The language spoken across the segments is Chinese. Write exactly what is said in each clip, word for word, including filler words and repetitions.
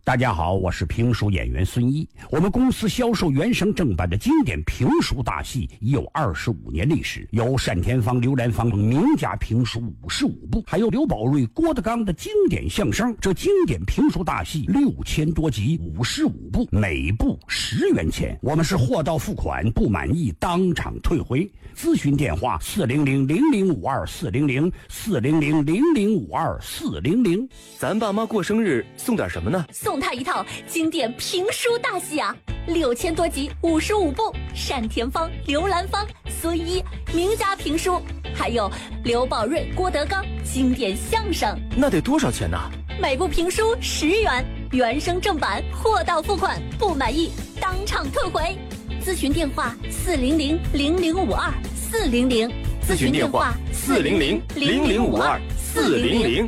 大家好，我是评书演员孙一。我们公司销售原声正版的经典评书大戏已有二十五年历史，有单田芳、刘兰芳名家评书五十五部，还有刘宝瑞、郭德纲的经典相声。这经典评书大戏六千多集，五十五部，每部十元钱。我们是货到付款，不满意当场退回。咨询电话：四零零零零五二四零零四零零零零五二四零零。 咱爸妈过生日送点什么呢？ 送他一套经典评书大戏啊，六千多集，五十五部，单田芳、刘兰芳、孙一名家评书，还有刘宝瑞、郭德纲经典相声。 那得多少钱呢？ 每部评书十元，原声正版，货到付款，不满意当场退回。咨询电话：四零零零零五二四零零。 咨询电话：四零零零零五二四零零。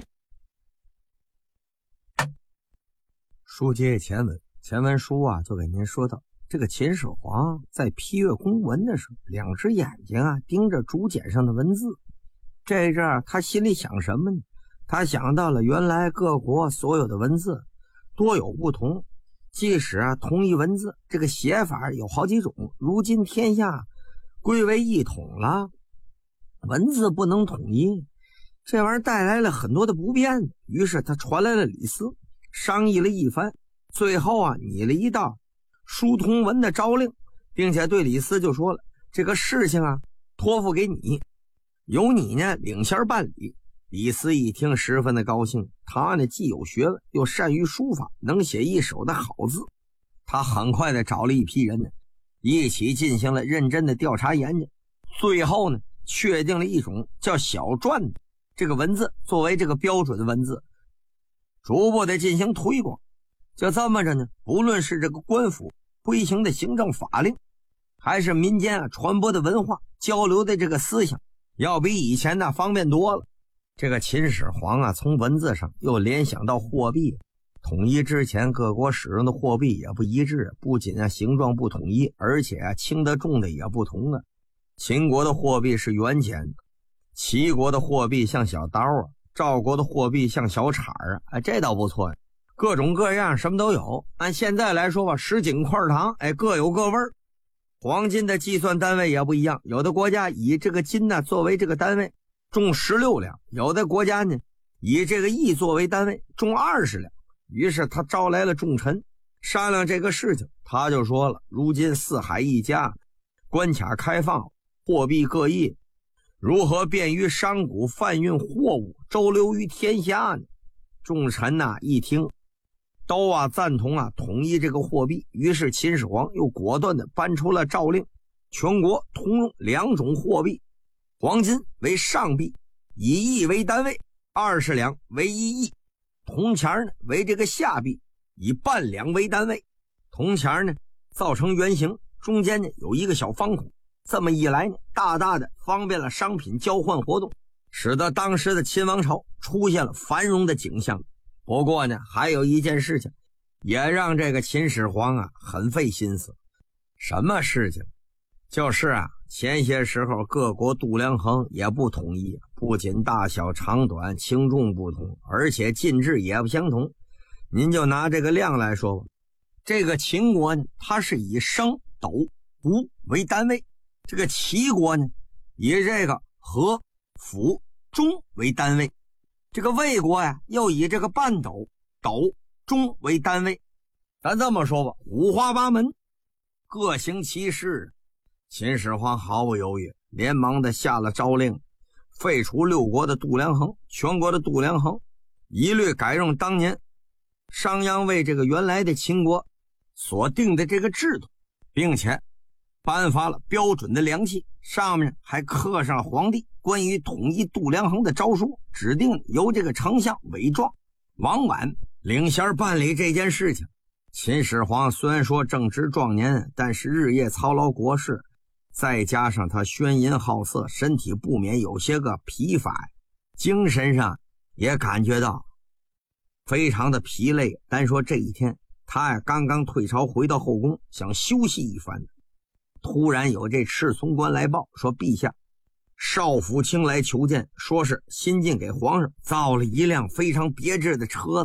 书接前文，前文书啊就给您说到，这个秦始皇在批阅公文的时候，两只眼睛啊盯着竹简上的文字。这阵儿他心里想什么呢？他想到了原来各国所有的文字多有不同，即使啊同一文字，这个写法有好几种，如今天下归为一统了，文字不能统一，这玩意儿带来了很多的不便。于是他传来了李斯，商议了一番，最后啊拟了一道书同文的诏令，并且对李斯就说了，这个事情啊托付给你，由你呢领衔办理。李斯一听十分的高兴，他呢既有学问又善于书法，能写一手的好字。他很快的找了一批人呢，一起进行了认真的调查研究，最后呢确定了一种叫小篆的这个文字作为这个标准的文字，逐步的进行推广。就这么着呢，不论是这个官府推行的行政法令，还是民间啊传播的文化交流的这个思想，要比以前那方便多了。这个秦始皇啊从文字上又联想到货币，统一之前各国使用的货币也不一致，不仅啊形状不统一，而且啊轻的重的也不同啊。秦国的货币是圆钱，齐国的货币像小刀啊，赵国的货币像小铲啊，哎，这倒不错呀，各种各样什么都有。按现在来说吧，什锦块糖，哎，各有各味儿。黄金的计算单位也不一样，有的国家以这个金呢作为这个单位，重十六两，有的国家呢以这个亿作为单位，重二十两。于是他招来了重臣商量这个事情，他就说了，如今四海一家，关卡开放，货币各异，如何便于商贾贩运货物，周流于天下呢？众臣呐、啊、一听都啊赞同啊统一这个货币。于是秦始皇又果断的颁出了诏令，全国通用两种货币，黄金为上币，以亿为单位，二十两为一亿；铜钱呢为这个下币，以半两为单位。铜钱呢造成圆形，中间呢有一个小方孔，这么一来呢，大大的方便了商品交换活动，使得当时的秦王朝出现了繁荣的景象。不过呢，还有一件事情也让这个秦始皇啊很费心思。什么事情？就是啊前些时候各国度量衡也不统一，不仅大小长短轻重不同，而且进制也不相同。您就拿这个量来说吧，这个秦国呢它是以升斗吴为单位，这个齐国呢以这个和府中为单位，这个魏国呀又以这个半斗斗中为单位。咱这么说吧，五花八门，各行其事。秦始皇毫不犹豫，连忙的下了诏令，废除六国的度量衡，全国的度量衡一律改用当年商鞅为这个原来的秦国所定的这个制度，并且颁发了标准的量器，上面还刻上了皇帝关于统一度量衡的诏书，指定由这个丞相韦壮、王绾领衔办理这件事情。秦始皇虽然说正值壮年，但是日夜操劳国事，再加上他喧淫好色，身体不免有些个疲乏，精神上也感觉到非常的疲累。单说这一天，他呀刚刚退朝回到后宫，想休息一番，突然有这侍从官来报说，陛下少府卿来求见，说是新晋给皇上造了一辆非常别致的车子。